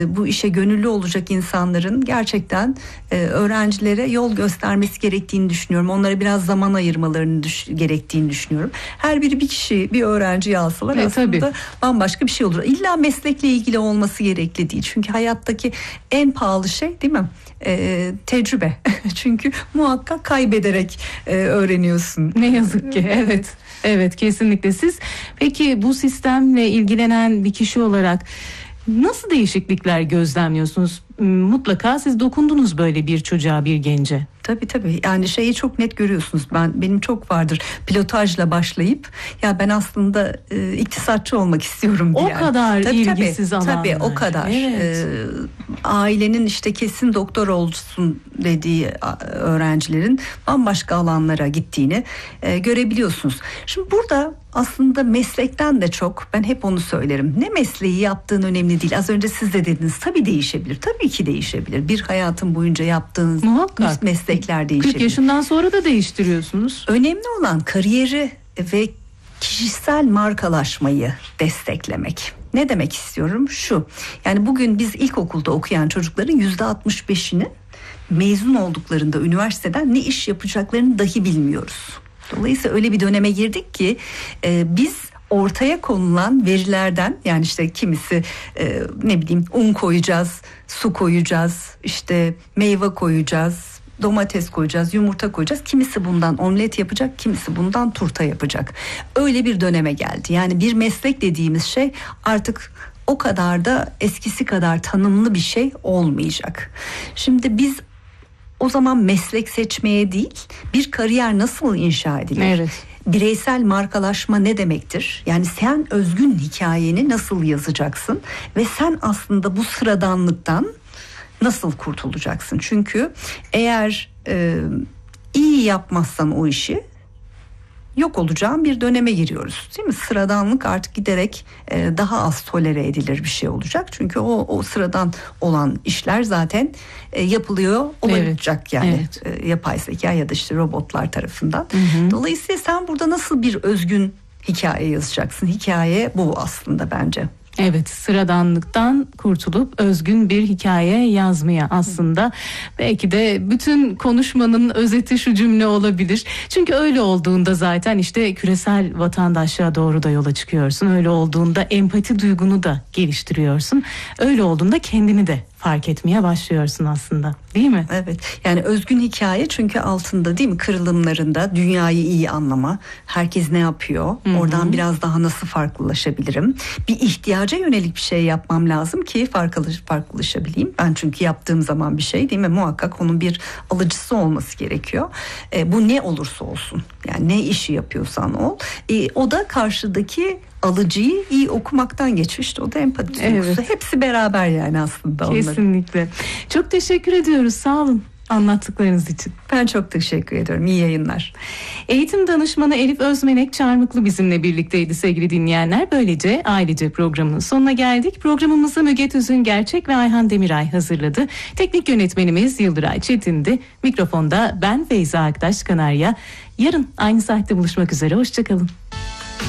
Bu işe gönüllü olacak insanların gerçekten öğrencilere yol göstermesi gerektiğini düşünüyorum. Onlara biraz zaman ayırmalarını gerektiğini düşünüyorum. Her biri bir kişi, bir öğrenciyi alsalar aslında tabii bambaşka bir şey olur. İlla meslekle ilgili olması gerekli değil. Çünkü hayattaki en pahalı şey, değil mi? Tecrübe. Çünkü muhakkak kaybederek öğreniyorsun. Ne yazık ki, evet. Evet, kesinlikle. Siz peki bu sistemle ilgilenen bir kişi olarak nasıl değişiklikler gözlemliyorsunuz? Mutlaka siz dokundunuz böyle bir çocuğa, bir gence. Tabii yani şeyi çok net görüyorsunuz. Benim çok vardır pilotajla başlayıp ya ben aslında iktisatçı olmak istiyorum diye. O kadar ilgisiz alanlar. Tabii o kadar. Evet. Ailenin işte kesin doktor olsun dediği öğrencilerin bambaşka alanlara gittiğini görebiliyorsunuz. Şimdi burada aslında meslekten de çok, ben hep onu söylerim. Ne mesleği yaptığın önemli değil. Az önce siz de dediniz, tabii değişebilir. Tabii ki değişebilir. Bir hayatın boyunca yaptığınız muhakkak meslekler değişebilir. 40 yaşından sonra da değiştiriyorsunuz. Önemli olan kariyeri ve kişisel markalaşmayı desteklemek. Ne demek istiyorum? Şu, yani bugün biz ilkokulda okuyan çocukların %65'ini mezun olduklarında üniversiteden ne iş yapacaklarını dahi bilmiyoruz. Dolayısıyla öyle bir döneme girdik ki biz ortaya konulan verilerden, yani işte kimisi un koyacağız, su koyacağız, işte meyve koyacağız, domates koyacağız, yumurta koyacağız. Kimisi bundan omlet yapacak, kimisi bundan turta yapacak. Öyle bir döneme geldi. Yani bir meslek dediğimiz şey artık o kadar da eskisi kadar tanımlı bir şey olmayacak. Şimdi biz o zaman meslek seçmeye değil, bir kariyer nasıl inşa edilir? Evet. Bireysel markalaşma ne demektir? Yani sen özgün hikayeni nasıl yazacaksın ve sen aslında bu sıradanlıktan nasıl kurtulacaksın? Çünkü eğer iyi yapmazsan o işi, yok olacağın bir döneme giriyoruz, değil mi? Sıradanlık artık giderek daha az tolere edilir bir şey olacak. Çünkü o sıradan olan işler zaten yapılıyor olacak, evet. Yani evet. Yapay zeka ya da işte robotlar tarafından. Hı. Dolayısıyla sen burada nasıl bir özgün hikaye yazacaksın? Hikaye bu aslında bence. Evet, sıradanlıktan kurtulup özgün bir hikaye yazmaya aslında. Belki de bütün konuşmanın özeti şu cümle olabilir. Çünkü öyle olduğunda zaten işte küresel vatandaşlığa doğru da yola çıkıyorsun. Öyle olduğunda empati duygunu da geliştiriyorsun. Öyle olduğunda kendini de fark etmeye başlıyorsun aslında, değil mi? Evet, yani özgün hikaye, çünkü altında, değil mi, kırılımlarında dünyayı iyi anlama, herkes ne yapıyor, hı-hı, oradan biraz daha nasıl farklılaşabilirim, bir ihtiyaca yönelik bir şey yapmam lazım ki farklılaşabileyim. Ben çünkü yaptığım zaman bir şey, değil mi, muhakkak onun bir alıcısı olması gerekiyor. Bu ne olursa olsun, yani ne işi yapıyorsan ol, o da karşıdaki alıcıyı iyi okumaktan geçmişti. O da empati duygusu. Evet. Hepsi beraber yani aslında onların. Kesinlikle. Çok teşekkür ediyoruz. Sağ olun anlattıklarınız için. Ben çok teşekkür ediyorum. İyi yayınlar. Eğitim danışmanı Elif Özmenek Çarmıklı bizimle birlikteydi sevgili dinleyenler. Böylece ailece programının sonuna geldik. Programımızı Müge Tüzün Gerçek ve Ayhan Demiray hazırladı. Teknik yönetmenimiz Yıldıray Çetin'di. Mikrofonda ben Feyza Aktaş Kanarya. Yarın aynı saatte buluşmak üzere. Hoşçakalın.